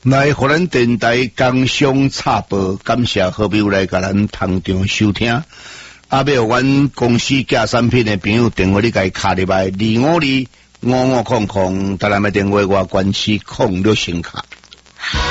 来，互咱电台工商插播，感谢好朋友来甲咱同场收听。要阮公司假产品的朋友电话你甲伊卡入来2525500，台南的电话我关系06先卡。